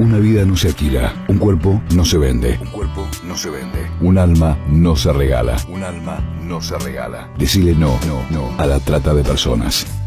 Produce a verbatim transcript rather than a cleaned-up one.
Una vida no se alquila, un cuerpo no se vende. Un cuerpo no se vende. Un alma no se regala. Un alma no se regala. Decile no, no, no a la trata de personas.